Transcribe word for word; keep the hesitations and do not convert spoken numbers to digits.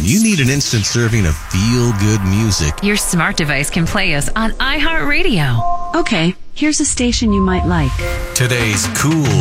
you need an instant serving of feel-good music, your smart device can play us on iHeartRadio. Okay, here's a station you might like. today's cool